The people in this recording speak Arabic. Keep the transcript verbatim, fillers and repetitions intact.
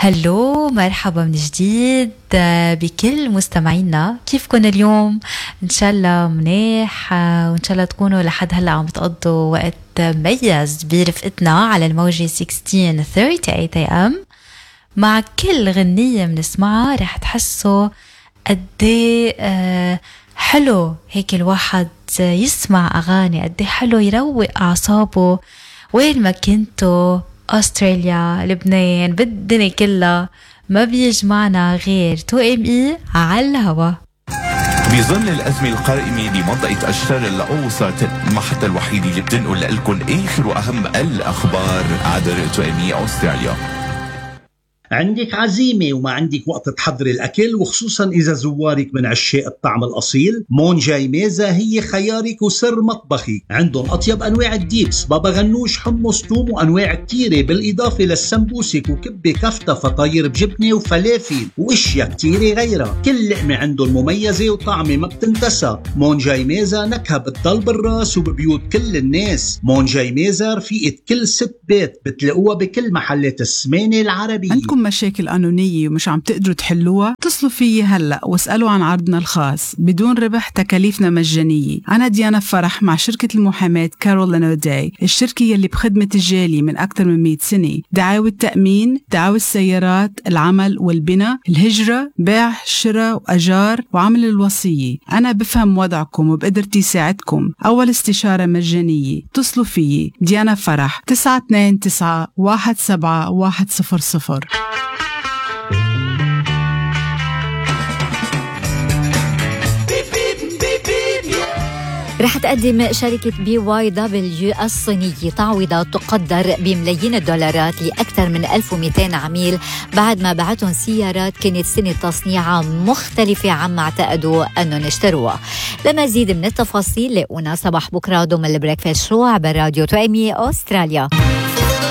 هلو، مرحبا من جديد بكل مستمعينا. كيفكن اليوم؟ إن شاء الله منيح، وإن شاء الله تكونوا لحد هلأ عم تقضوا وقت مميز برفقتنا على الموجة ستة عشر ثلاثين إيه إم. مع كل غنية بنسمعها رح تحسوا قدي آه حلو هيك الواحد يسمع أغاني، قدي حلو يروق أعصابه وين ما كنتوا، أستراليا، لبنان، بالدنيا كلها. ما بيجمعنا غير تو ام اي على الهوا. بظل الأزمة القائمة بمنطقة الشرق الأوسط، المحطة الوحيدة اللي بتنقل لكم آخر وأهم الأخبار عبر تو ام اي أستراليا. عندك عزيمة وما عندك وقت تحضري الأكل، وخصوصا إذا زوارك من عشاق الطعم الأصيل، مون جاي ميزة هي خيارك وسر مطبخك. عندهم أطيب أنواع الديبس، بابا غنوش، حمص، توم، وأنواع كتيرة، بالإضافة للسمبوسك وكبة كفتة، فطاير بجبنة وفلافل وإشياء كتيرة غيرها. كل لقمة عندهم مميزة وطعمة ما بتنتسى. مون جاي ميزة نكهة بتضل بالراس وببيوت كل الناس. مون جاي ميزة رفيقة كل ست بيت، بتلاقوها بكل محلات السمانة العربية. عندكم مشاكل قانونية ومش عم تقدروا تحلوها؟ اتصلوا فيي هلأ واسألوا عن عرضنا الخاص بدون ربح، تكاليفنا مجانية. أنا ديانا فرح مع شركة المحاماة كارولين أوداي، الشركة يلي بخدمة الجالي من أكثر من مئة سنة. دعاوى التأمين، دعاوى السيارات، العمل والبناء، الهجرة، بيع، شراء وأجار، وعمل الوصية. أنا بفهم وضعكم وبقدرتي ساعدكم. أول استشارة مجانية. اتصلوا فيي ديانا فرح تسعة اثنين تسعة واحد سبعة واحد صفر صفر. رح تقدم شركة بي واي دبليو الصينية تعويضات تقدر بملايين الدولارات لأكثر من ألف ومئتين عميل بعد ما بعتهم سيارات كانت سنة تصنيعها مختلفة عما اعتقدوا أنهم اشتروها. لمزيد من التفاصيل لاقونا صباح بكرة ضمن البريكفاست شو عبر راديو تو ام اي أستراليا.